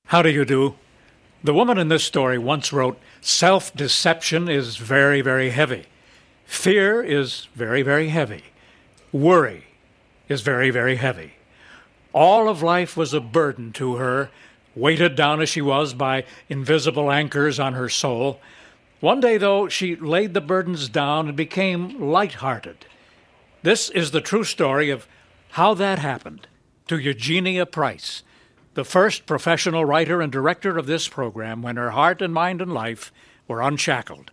How do you do? The woman in this story once wrote, "Self-deception is very, very heavy. Fear is very, very heavy. Worry is very, very heavy." All of life was a burden to her, weighted down as she was by invisible anchors on her soul. One day, though, she laid the burdens down and became light-hearted. This is the true story of how that happened to Eugenia Price, the first professional writer and director of this program when her heart and mind and life were unshackled.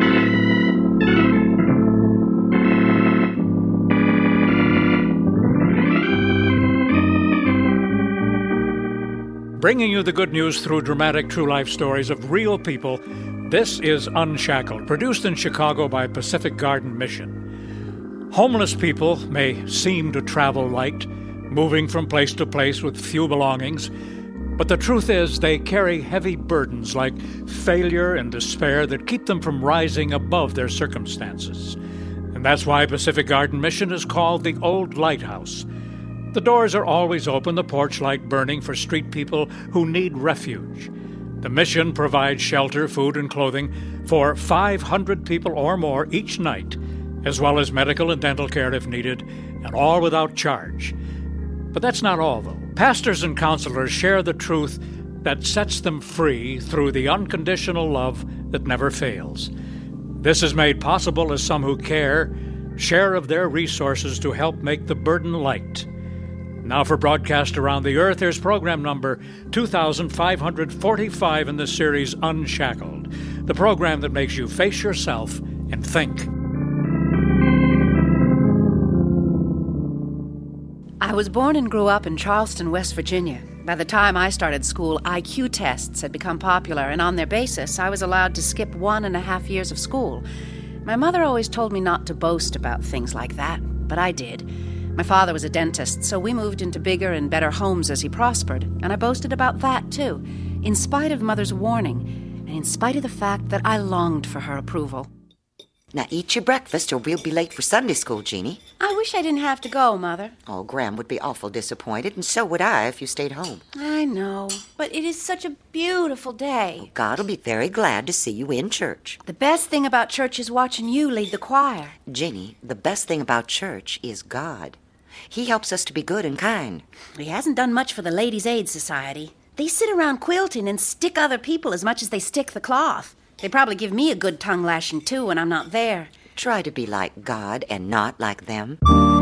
Bringing you the good news through dramatic true life stories of real people, this is Unshackled, produced in Chicago by Pacific Garden Mission. Homeless people may seem to travel light, moving from place to place with few belongings, but the truth is they carry heavy burdens like failure and despair that keep them from rising above their circumstances. And that's why Pacific Garden Mission is called the Old Lighthouse. The doors are always open, the porch light burning for street people who need refuge. The mission provides shelter, food, and clothing for 500 people or more each night, as well as medical and dental care if needed, and all without charge. But that's not all, though. Pastors and counselors share the truth that sets them free through the unconditional love that never fails. This is made possible as some who care share of their resources to help make the burden light. Now for broadcast around the earth, here's program number 2545 in the series Unshackled, the program that makes you face yourself and think. I was born and grew up in Charleston, West Virginia. By the time I started school, IQ tests had become popular, and on their basis, I was allowed to skip 1.5 years of school. My mother always told me not to boast about things like that, but I did. My father was a dentist, so we moved into bigger and better homes as he prospered, and I boasted about that, too, in spite of Mother's warning, and in spite of the fact that I longed for her approval. Now eat your breakfast or we'll be late for Sunday school, Jeannie. I wish I didn't have to go, Mother. Oh, Graham would be awful disappointed, and so would I if you stayed home. I know, but it is such a beautiful day. God will be very glad to see you in church. The best thing about church is watching you lead the choir. Jeannie, the best thing about church is God. He helps us to be good and kind. He hasn't done much for the Ladies' Aid Society. They sit around quilting and stick other people as much as they stick the cloth. They probably give me a good tongue lashing, too, when I'm not there. Try to be like God and not like them.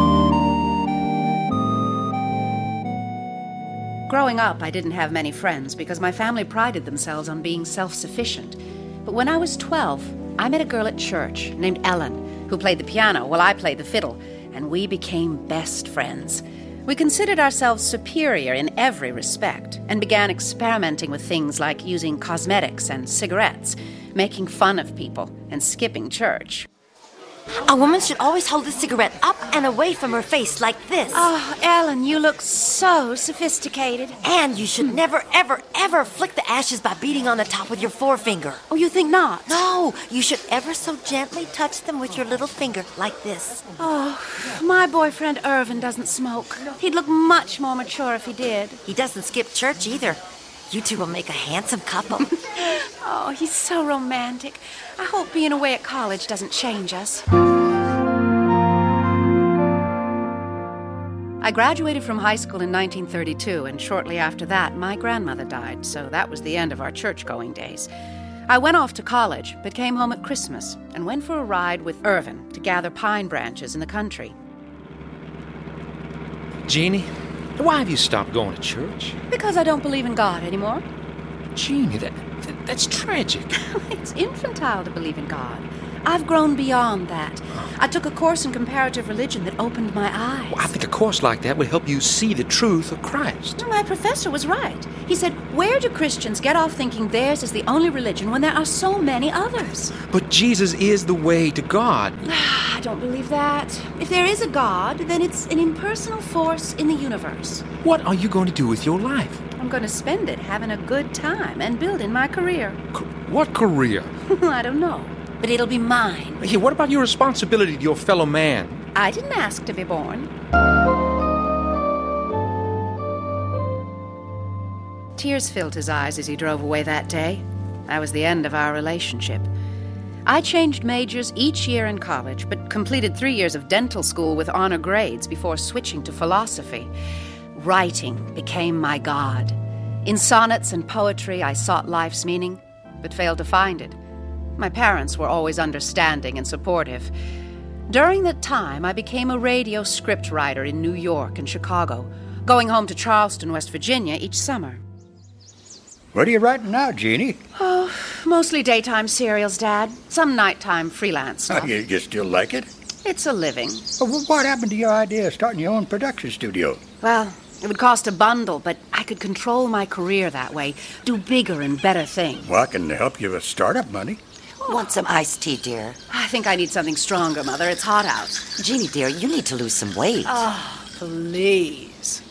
Growing up, I didn't have many friends because my family prided themselves on being self-sufficient. But when I was 12, I met a girl at church named Ellen, who played the piano while I played the fiddle, and we became best friends. We considered ourselves superior in every respect and began experimenting with things like using cosmetics and cigarettes, making fun of people, and skipping church. A woman should always hold a cigarette up and away from her face like this. Oh, Ellen, you look so sophisticated. And you should never, ever, ever flick the ashes by beating on the top with your forefinger. Oh, you think not? No, you should ever so gently touch them with your little finger like this. Oh, my boyfriend Irvin doesn't smoke. He'd look much more mature if he did. He doesn't skip church either. You two will make a handsome couple. Oh, he's so romantic. I hope being away at college doesn't change us. I graduated from high school in 1932, and shortly after that, my grandmother died, so that was the end of our church-going days. I went off to college, but came home at Christmas and went for a ride with Irvin to gather pine branches in the country. Jeannie, why have you stopped going to church? Because I don't believe in God anymore. Jeannie, that's tragic. It's infantile to believe in God. I've grown beyond that. I took a course in comparative religion that opened my eyes. Well, I think a course like that would help you see the truth of Christ. My professor was right. He said, where do Christians get off thinking theirs is the only religion when there are so many others? But Jesus is the way to God. I don't believe that. If there is a God, then it's an impersonal force in the universe. What are you going to do with your life? I'm going to spend it having a good time and building my career. What career? I don't know, but it'll be mine. Hey, what about your responsibility to your fellow man? I didn't ask to be born. Tears filled his eyes as he drove away that day. That was the end of our relationship. I changed majors each year in college, but completed 3 years of dental school with honor grades before switching to philosophy. Writing became my god. In sonnets and poetry, I sought life's meaning, but failed to find it. My parents were always understanding and supportive. During that time, I became a radio script writer in New York and Chicago, going home to Charleston, West Virginia each summer. What are you writing now, Jeannie? Oh, mostly daytime serials, Dad. Some nighttime freelance stuff. You still like it? It's a living. Well, what happened to your idea of starting your own production studio? Well, it would cost a bundle, but I could control my career that way, do bigger and better things. Well, I can help you with startup money. Want some iced tea, dear? I think I need something stronger, Mother. It's hot out. Jeannie, dear, you need to lose some weight. Oh, please.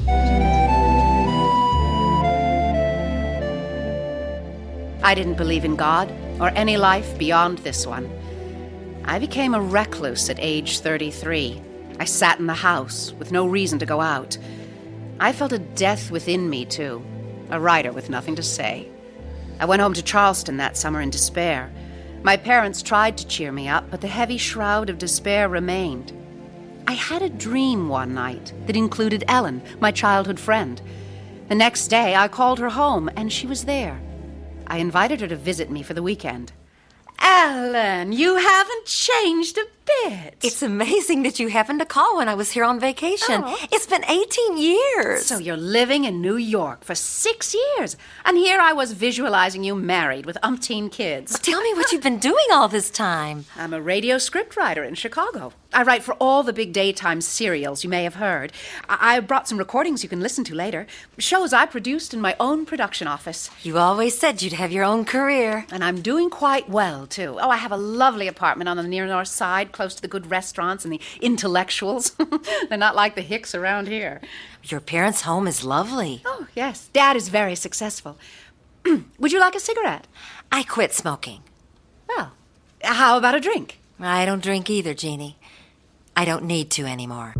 I didn't believe in God or any life beyond this one. I became a recluse at age 33. I sat in the house with no reason to go out. I felt a death within me, too, a writer with nothing to say. I went home to Charleston that summer in despair. My parents tried to cheer me up, but the heavy shroud of despair remained. I had a dream one night that included Ellen, my childhood friend. The next day, I called her home, and she was there. I invited her to visit me for the weekend. Ellen, you haven't changed a bit. It's amazing that you happened to call when I was here on vacation. Oh. It's been 18 years. So you're living in New York for 6 years, and here I was visualizing you married with umpteen kids. Tell me what you've been doing all this time. I'm a radio scriptwriter in Chicago. I write for all the big daytime serials you may have heard. I brought some recordings you can listen to later. Shows I produced in my own production office. You always said you'd have your own career. And I'm doing quite well, too. Oh, I have a lovely apartment on the near north side, close to the good restaurants and the intellectuals. They're not like the hicks around here. Your parents' home is lovely. Oh, yes. Dad is very successful. Would you like a cigarette? I quit smoking. Well, how about a drink? I don't drink either, Jeannie. I don't need to anymore.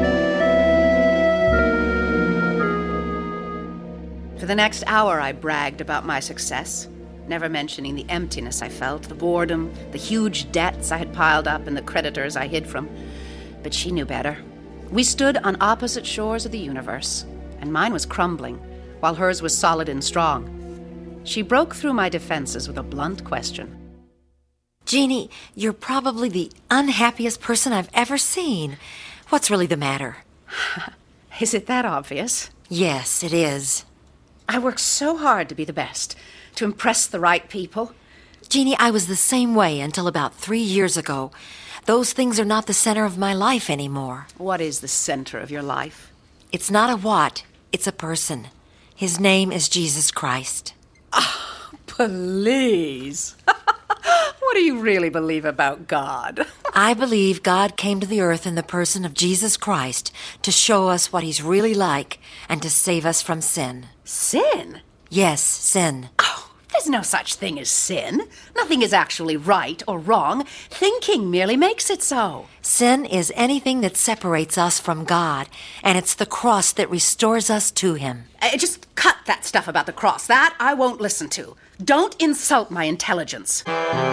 For the next hour, I bragged about my success, never mentioning the emptiness I felt, the boredom, the huge debts I had piled up, and the creditors I hid from. But she knew better. We stood on opposite shores of the universe, and mine was crumbling, while hers was solid and strong. She broke through my defenses with a blunt question. Jeannie, you're probably the unhappiest person I've ever seen. What's really the matter? Is it that obvious? Yes, it is. I work so hard to be the best, to impress the right people. Jeannie, I was the same way until about 3 years ago. Those things are not the center of my life anymore. What is the center of your life? It's not a what, it's a person. His name is Jesus Christ. Oh, please. What do you really believe about God? I believe God came to the earth in the person of Jesus Christ to show us what he's really like and to save us from sin. Sin? Yes, sin. Oh, there's no such thing as sin. Nothing is actually right or wrong. Thinking merely makes it so. Sin is anything that separates us from God, and it's the cross that restores us to him. Just cut that stuff about the cross. That I won't listen to. Don't insult my intelligence.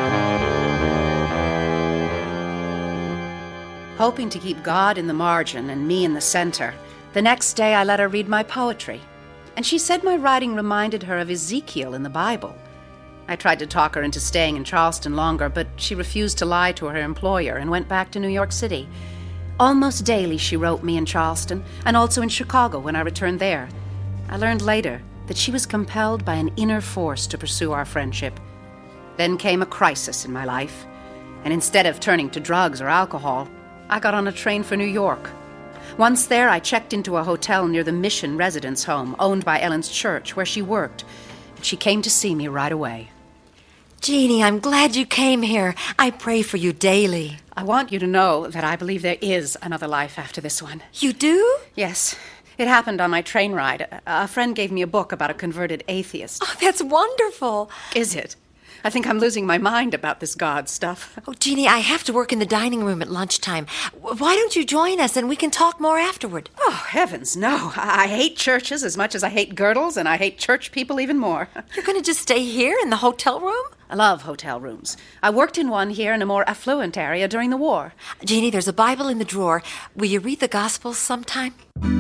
Hoping to keep God in the margin and me in the center, the next day I let her read my poetry. And she said my writing reminded her of Ezekiel in the Bible. I tried to talk her into staying in Charleston longer, but she refused to lie to her employer and went back to New York City. Almost daily she wrote me in Charleston, and also in Chicago when I returned there. I learned later that she was compelled by an inner force to pursue our friendship. Then came a crisis in my life, and instead of turning to drugs or alcohol, I got on a train for New York. Once there, I checked into a hotel near the Mission Residence Home, owned by Ellen's church, where she worked. She came to see me right away. Jeannie, I'm glad you came here. I pray for you daily. I want you to know that I believe there is another life after this one. You do? Yes. It happened on my train ride. A friend gave me a book about a converted atheist. Oh, that's wonderful. Is it? I think I'm losing my mind about this God stuff. Oh, Jeannie, I have to work in the dining room at lunchtime. Why don't you join us and we can talk more afterward? Oh, heavens, no. I hate churches as much as I hate girdles, and I hate church people even more. You're going to just stay here in the hotel room? I love hotel rooms. I worked in one here in a more affluent area during the war. Jeannie, there's a Bible in the drawer. Will you read the Gospels sometime?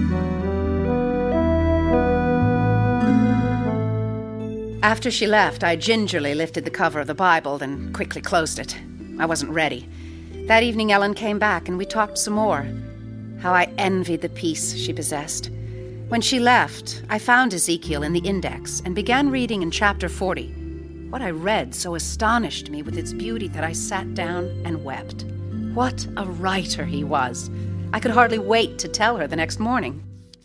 After she left, I gingerly lifted the cover of the Bible, then quickly closed it. I wasn't ready. That evening, Ellen came back, and we talked some more. How I envied the peace she possessed. When she left, I found Ezekiel in the index and began reading in chapter 40. What I read so astonished me with its beauty that I sat down and wept. What a writer he was. I could hardly wait to tell her the next morning.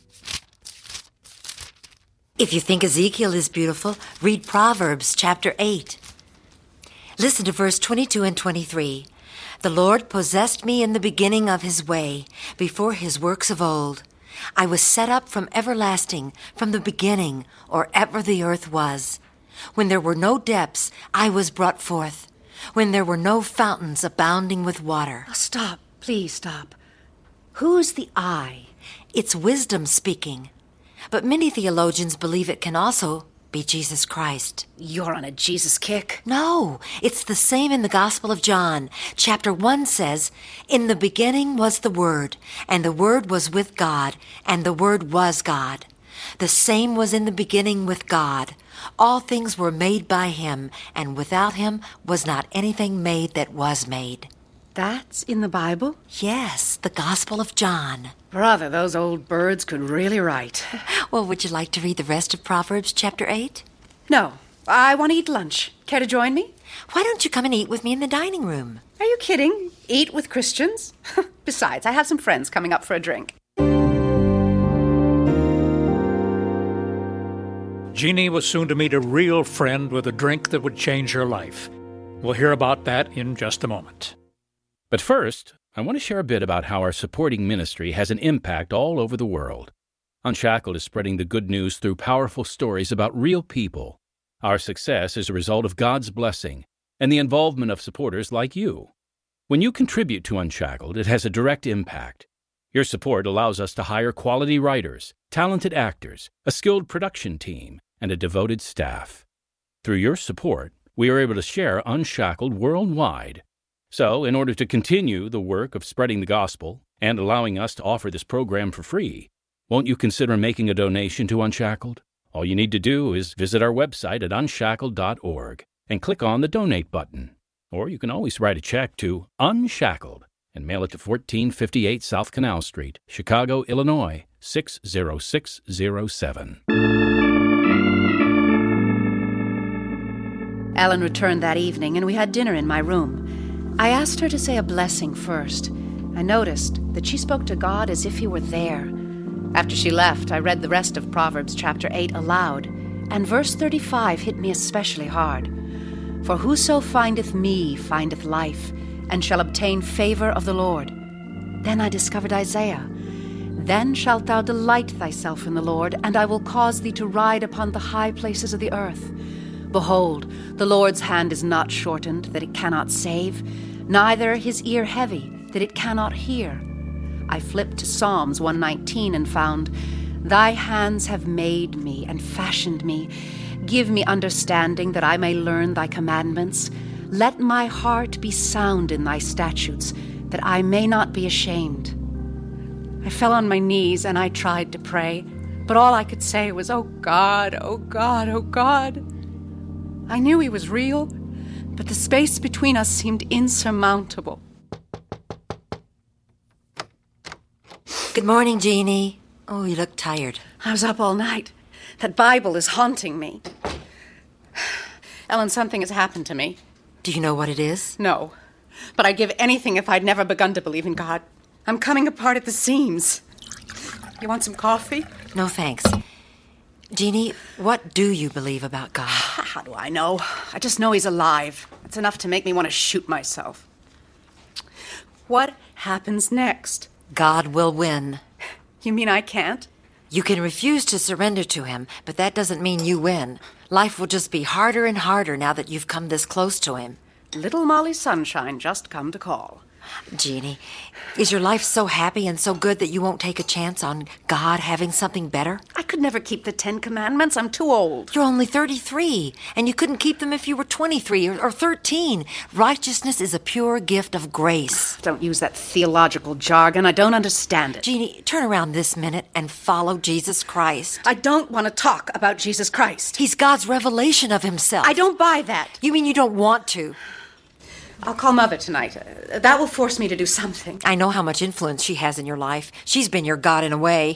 If you think Ezekiel is beautiful, read Proverbs chapter 8. Listen to verse 22 and 23. The Lord possessed me in the beginning of his way, before his works of old. I was set up from everlasting, from the beginning, or ever the earth was. When there were no depths, I was brought forth. When there were no fountains abounding with water. Oh, stop. Please stop. Who's the I? It's wisdom speaking. But many theologians believe it can also be Jesus Christ. You're on a Jesus kick. No, it's the same in the Gospel of John. Chapter 1 says, "In the beginning was the Word, and the Word was with God, and the Word was God. The same was in the beginning with God. All things were made by him, and without him was not anything made that was made." That's in the Bible? Yes, the Gospel of John. Brother, those old birds could really write. Well, would you like to read the rest of Proverbs chapter 8? No, I want to eat lunch. Care to join me? Why don't you come and eat with me in the dining room? Are you kidding? Eat with Christians? Besides, I have some friends coming up for a drink. Jeannie was soon to meet a real friend with a drink that would change her life. We'll hear about that in just a moment. But first, I want to share a bit about how our supporting ministry has an impact all over the world. Unshackled is spreading the good news through powerful stories about real people. Our success is a result of God's blessing and the involvement of supporters like you. When you contribute to Unshackled, it has a direct impact. Your support allows us to hire quality writers, talented actors, a skilled production team, and a devoted staff. Through your support, we are able to share Unshackled worldwide. So, in order to continue the work of spreading the gospel and allowing us to offer this program for free, won't you consider making a donation to Unshackled? All you need to do is visit our website at unshackled.org and click on the Donate button. Or you can always write a check to Unshackled and mail it to 1458 South Canal Street, Chicago, Illinois, 60607. Ellen returned that evening, and we had dinner in my room. I asked her to say a blessing first. I noticed that she spoke to God as if he were there. After she left, I read the rest of Proverbs chapter 8 aloud, and verse 35 hit me especially hard. For whoso findeth me findeth life, and shall obtain favor of the Lord. Then I discovered Isaiah. Then shalt thou delight thyself in the Lord, and I will cause thee to ride upon the high places of the earth. Behold, the Lord's hand is not shortened, that it cannot save, neither his ear heavy, that it cannot hear. I flipped to Psalms 119 and found, Thy hands have made me and fashioned me. Give me understanding, that I may learn thy commandments. Let my heart be sound in thy statutes, that I may not be ashamed. I fell on my knees and I tried to pray, but all I could say was, Oh God, oh God, oh God. I knew he was real, but the space between us seemed insurmountable. Good morning, Jeannie. Oh, you look tired. I was up all night. That Bible is haunting me. Ellen, something has happened to me. Do you know what it is? No, but I'd give anything if I'd never begun to believe in God. I'm coming apart at the seams. You want some coffee? No, thanks. Jeannie, what do you believe about God? How do I know? I just know he's alive. That's enough to make me want to shoot myself. What happens next? God will win. You mean I can't? You can refuse to surrender to him, but that doesn't mean you win. Life will just be harder and harder now that you've come this close to him. Little Molly Sunshine just come to call. Jeannie, is your life so happy and so good that you won't take a chance on God having something better? I could never keep the 10 Commandments. I'm too old. You're only 33, and you couldn't keep them if you were 23 or 13. Righteousness is a pure gift of grace. Don't use that theological jargon. I don't understand it. Jeannie, turn around this minute and follow Jesus Christ. I don't want to talk about Jesus Christ. He's God's revelation of himself. I don't buy that. You mean you don't want to? I'll call Mother tonight. That will force me to do something. I know how much influence she has in your life. She's been your God in a way.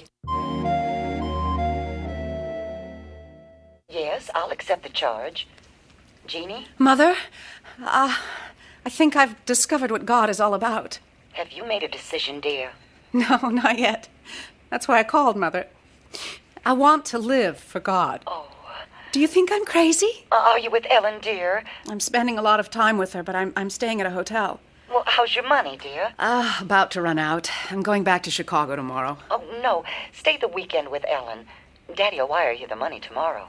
Yes, I'll accept the charge. Jeannie? Mother, I think I've discovered what God is all about. Have you made a decision, dear? No, not yet. That's why I called, Mother. I want to live for God. Oh. Do you think I'm crazy? Are you with Ellen, dear? I'm spending a lot of time with her, but I'm staying at a hotel. Well, how's your money, dear? About to run out. I'm going back to Chicago tomorrow. Oh, no. Stay the weekend with Ellen. Daddy will wire you the money tomorrow.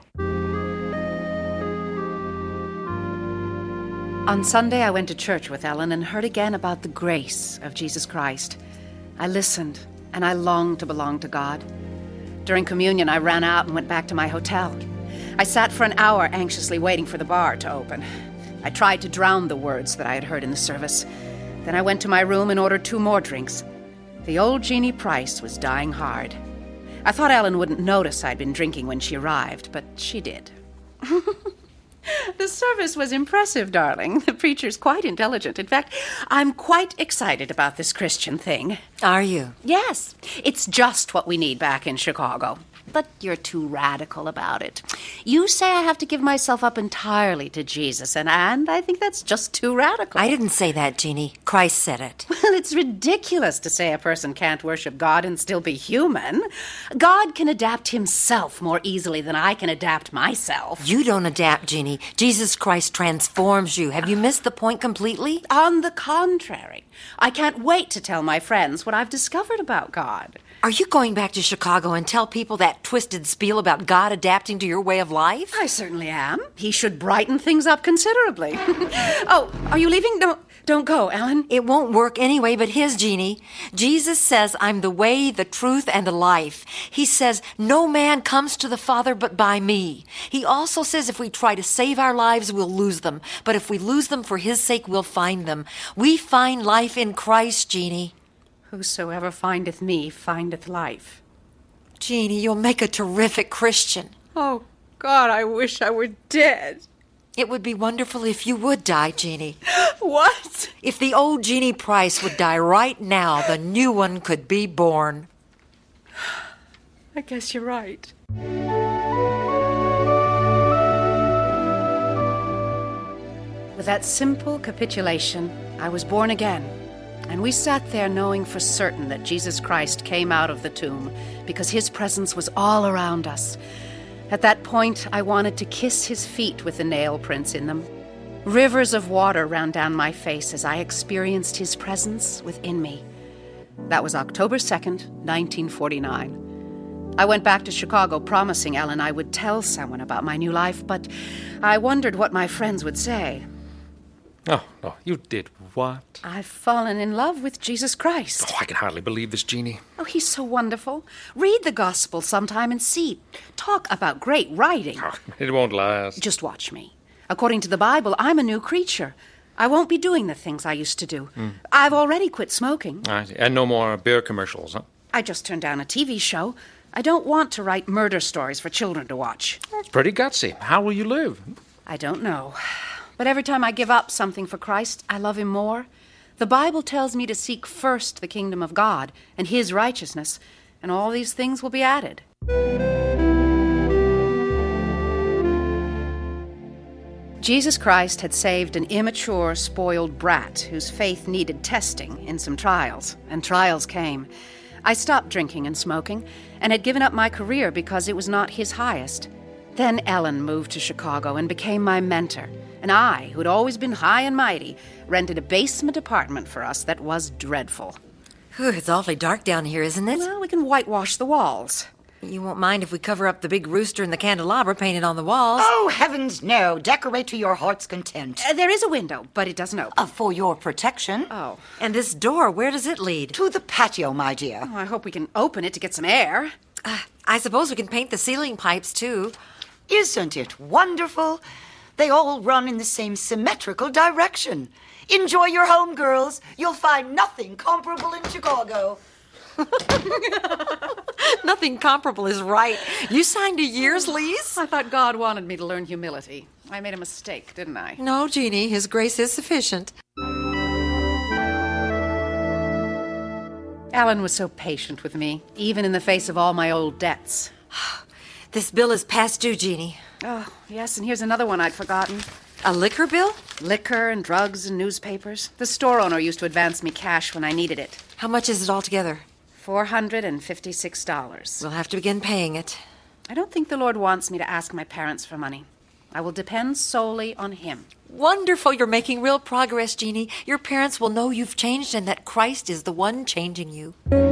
On Sunday, I went to church with Ellen and heard again about the grace of Jesus Christ. I listened, and I longed to belong to God. During communion, I ran out and went back to my hotel. I sat for an hour anxiously waiting for the bar to open. I tried to drown the words that I had heard in the service. Then I went to my room and ordered 2 more drinks. The old Jeannie Price was dying hard. I thought Ellen wouldn't notice I'd been drinking when she arrived, but she did. The service was impressive, darling. The preacher's quite intelligent. In fact, I'm quite excited about this Christian thing. Are you? Yes, it's just what we need back in Chicago. But you're too radical about it. You say I have to give myself up entirely to Jesus, and I think that's just too radical. I didn't say that, Jeannie. Christ said it. Well, it's ridiculous to say a person can't worship God and still be human. God can adapt himself more easily than I can adapt myself. You don't adapt, Jeannie. Jesus Christ transforms you. Have you missed the point completely? On the contrary, I can't wait to tell my friends what I've discovered about God. Are you going back to Chicago and tell people that twisted spiel about God adapting to your way of life? I certainly am. He should brighten things up considerably. Oh, are you leaving? Don't go, Ellen. It won't work anyway but his, Jeannie. Jesus says, I'm the way, the truth, and the life. He says, no man comes to the Father but by me. He also says if we try to save our lives, we'll lose them. But if we lose them for his sake, we'll find them. We find life in Christ, Jeannie. Whosoever findeth me findeth life. Jeannie, you'll make a terrific Christian. Oh, God, I wish I were dead. It would be wonderful if you would die, Jeannie. What? If the old Jeannie Price would die right now, the new one could be born. I guess you're right. With that simple capitulation, I was born again. And we sat there knowing for certain that Jesus Christ came out of the tomb because his presence was all around us. At that point, I wanted to kiss his feet with the nail prints in them. Rivers of water ran down my face as I experienced his presence within me. That was October 2nd, 1949. I went back to Chicago promising Ellen I would tell someone about my new life, but I wondered what my friends would say. Oh, no, you did what? I've fallen in love with Jesus Christ. Oh, I can hardly believe this, Jeannie. Oh, he's so wonderful. Read the gospel sometime and see. Talk about great writing. Oh, it won't last. Just watch me. According to the Bible, I'm a new creature. I won't be doing the things I used to do. I've already quit smoking. I see. And no more beer commercials, huh? I just turned down a TV show. I don't want to write murder stories for children to watch. That's pretty gutsy. How will you live? I don't know. But every time I give up something for Christ, I love him more. The Bible tells me to seek first the kingdom of God and his righteousness, and all these things will be added. Jesus Christ had saved an immature, spoiled brat whose faith needed testing in some trials, and trials came. I stopped drinking and smoking, and had given up my career because it was not his highest. Then Ellen moved to Chicago and became my mentor. And I, who'd always been high and mighty, rented a basement apartment for us that was dreadful. It's awfully dark down here, isn't it? Well, we can whitewash the walls. You won't mind if we cover up the big rooster and the candelabra painted on the walls? Oh, heavens no. Decorate to your heart's content. There is a window, but it doesn't open. For your protection. Oh. And this door, where does it lead? To the patio, my dear. Oh, I hope we can open it to get some air. I suppose we can paint the ceiling pipes, too. Isn't it wonderful? They all run in the same symmetrical direction. Enjoy your home, girls. You'll find nothing comparable in Chicago. Nothing comparable is right. You signed a year's lease? I thought God wanted me to learn humility. I made a mistake, didn't I? No, Jeannie, His grace is sufficient. Alan was so patient with me, even in the face of all my old debts. This bill is past due, Jeannie. Oh, yes, and here's another one I'd forgotten. A liquor bill? Liquor and drugs and newspapers. The store owner used to advance me cash when I needed it. How much is it altogether? $456. We'll have to begin paying it. I don't think the Lord wants me to ask my parents for money. I will depend solely on Him. Wonderful. You're making real progress, Jeannie. Your parents will know you've changed and that Christ is the one changing you.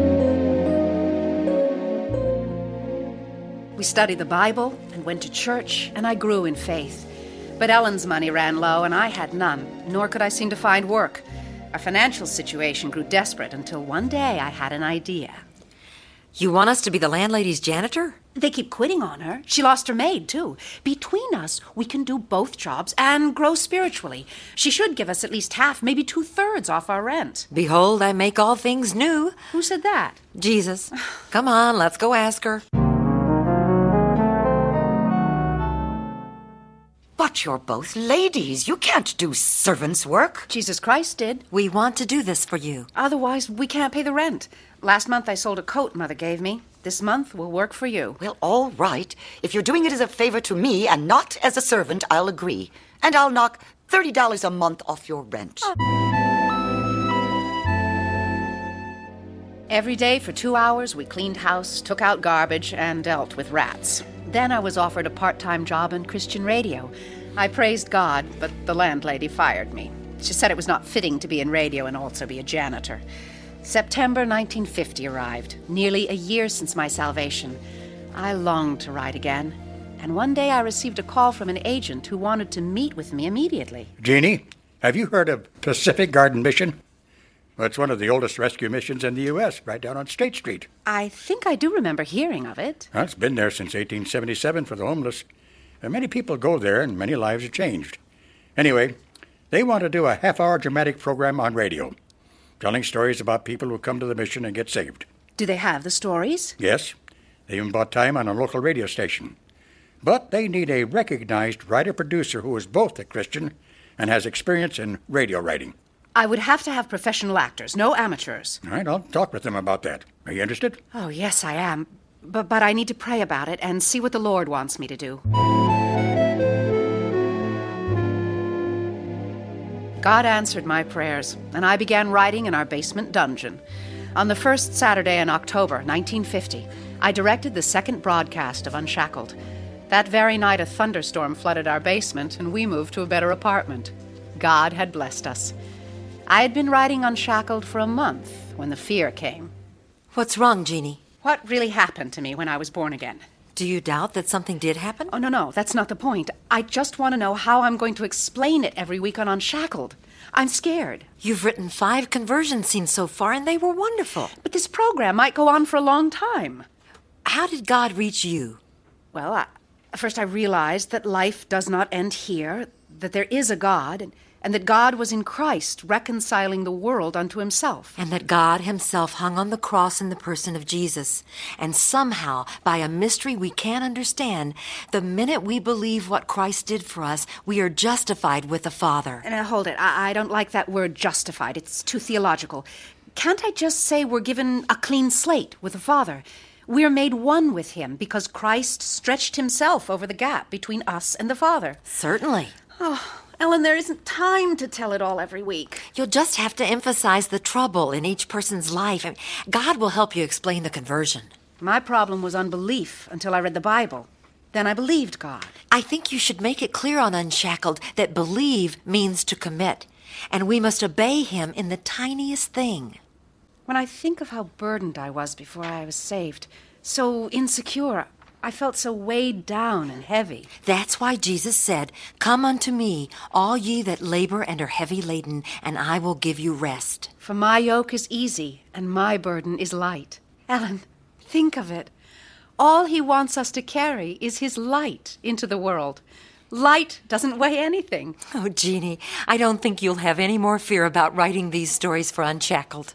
We studied the Bible and went to church, and I grew in faith. But Ellen's money ran low, and I had none, nor could I seem to find work. Our financial situation grew desperate until one day I had an idea. You want us to be the landlady's janitor? They keep quitting on her. She lost her maid, too. Between us, we can do both jobs and grow spiritually. She should give us at least half, maybe 2/3 off our rent. Behold, I make all things new. Who said that? Jesus. Come on, let's go ask her. But you're both ladies. You can't do servant's work. Jesus Christ did. We want to do this for you. Otherwise, we can't pay the rent. Last month, I sold a coat Mother gave me. This month will work for you. Well, all right. If you're doing it as a favor to me and not as a servant, I'll agree. And I'll knock $30 a month off your rent. Every day for 2 hours, we cleaned house, took out garbage, and dealt with rats. Then I was offered a part-time job in Christian radio. I praised God, but the landlady fired me. She said it was not fitting to be in radio and also be a janitor. September 1950 arrived, nearly a year since my salvation. I longed to write again, and one day I received a call from an agent who wanted to meet with me immediately. Jeannie, have you heard of Pacific Garden Mission? Well, it's one of the oldest rescue missions in the U.S., right down on State Street. I think I do remember hearing of it. Well, it's been there since 1877 for the homeless. And many people go there, and many lives are changed. Anyway, they want to do a half-hour dramatic program on radio, telling stories about people who come to the mission and get saved. Do they have the stories? Yes, they even bought time on a local radio station. But they need a recognized writer-producer who is both a Christian and has experience in radio writing. I would have to have professional actors, no amateurs. All right, I'll talk with them about that. Are you interested? Oh, yes, I am. But I need to pray about it and see what the Lord wants me to do. God answered my prayers, and I began writing in our basement dungeon. On the first Saturday in October, 1950, I directed the second broadcast of Unshackled. That very night, a thunderstorm flooded our basement, and we moved to a better apartment. God had blessed us. I had been writing Unshackled for a month when the fear came. What's wrong, Jeannie? What really happened to me when I was born again? Do you doubt that something did happen? Oh, no, that's not the point. I just want to know how I'm going to explain it every week on Unshackled. I'm scared. You've written 5 conversion scenes so far, and they were wonderful. But this program might go on for a long time. How did God reach you? Well, first I realized that life does not end here, that there is a God, and that God was in Christ reconciling the world unto Himself. And that God Himself hung on the cross in the person of Jesus. And somehow, by a mystery we can't understand, the minute we believe what Christ did for us, we are justified with the Father. And hold it. I don't like that word justified. It's too theological. Can't I just say we're given a clean slate with the Father? We're made one with Him because Christ stretched Himself over the gap between us and the Father. Certainly. Oh, Ellen, there isn't time to tell it all every week. You'll just have to emphasize the trouble in each person's life, and God will help you explain the conversion. My problem was unbelief until I read the Bible. Then I believed God. I think you should make it clear on Unshackled that believe means to commit, and we must obey Him in the tiniest thing. When I think of how burdened I was before I was saved, so insecure. I felt so weighed down and heavy. That's why Jesus said, "Come unto me, all ye that labor and are heavy laden, and I will give you rest." For my yoke is easy and my burden is light. Ellen, think of it. All he wants us to carry is his light into the world. Light doesn't weigh anything. Oh, Jeannie, I don't think you'll have any more fear about writing these stories for Unshackled.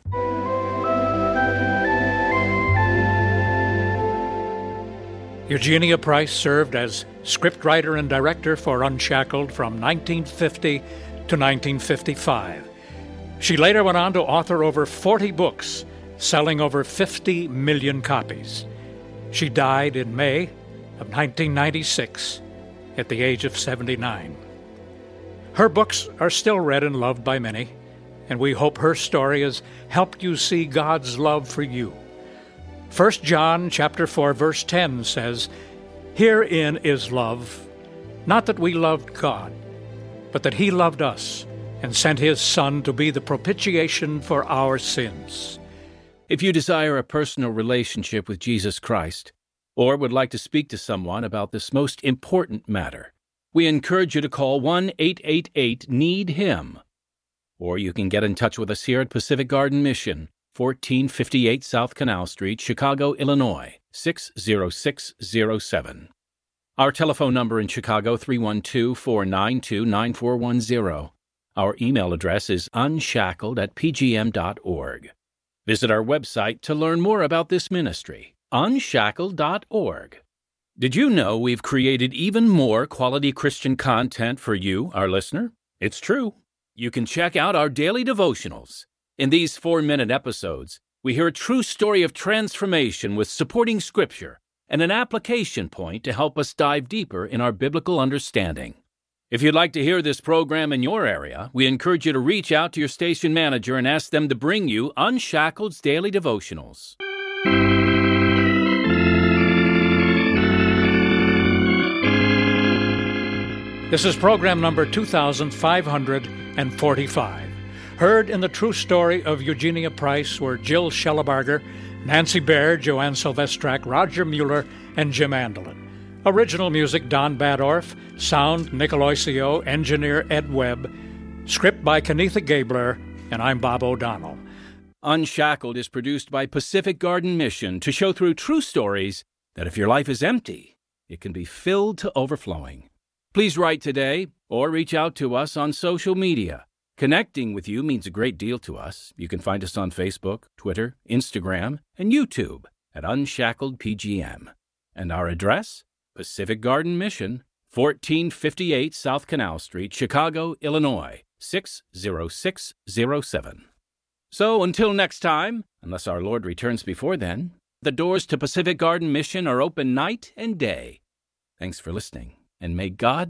Eugenia Price served as scriptwriter and director for Unshackled from 1950 to 1955. She later went on to author over 40 books, selling over 50 million copies. She died in May of 1996 at the age of 79. Her books are still read and loved by many, and we hope her story has helped you see God's love for you. 1 John chapter 4, verse 10 says, "Herein is love, not that we loved God, but that he loved us and sent his Son to be the propitiation for our sins." If you desire a personal relationship with Jesus Christ, or would like to speak to someone about this most important matter, we encourage you to call 1-888-NEED-HIM. Or you can get in touch with us here at Pacific Garden Mission, 1458 South Canal Street, Chicago, Illinois, 60607. Our telephone number in Chicago, 312-492-9410. Our email address is unshackled@pgm.org. Visit our website to learn more about this ministry, unshackled.org. Did you know we've created even more quality Christian content for you, our listener? It's true. You can check out our daily devotionals. In these 4-minute episodes, we hear a true story of transformation with supporting scripture and an application point to help us dive deeper in our biblical understanding. If you'd like to hear this program in your area, we encourage you to reach out to your station manager and ask them to bring you Unshackled's daily devotionals. This is program number 2545. Heard in the true story of Eugenia Price were Jill Schellebarger, Nancy Baird, Joanne Silvestrak, Roger Mueller, and Jim Andelin. Original music, Don Badorf. Sound, Nick Aloisio. Engineer, Ed Webb. Script by Kenetha Gabler. And I'm Bob O'Donnell. Unshackled is produced by Pacific Garden Mission to show through true stories that if your life is empty, it can be filled to overflowing. Please write today or reach out to us on social media. Connecting with you means a great deal to us. You can find us on Facebook, Twitter, Instagram, and YouTube at Unshackled PGM. And our address? Pacific Garden Mission, 1458 South Canal Street, Chicago, Illinois, 60607. So until next time, unless our Lord returns before then, the doors to Pacific Garden Mission are open night and day. Thanks for listening, and may God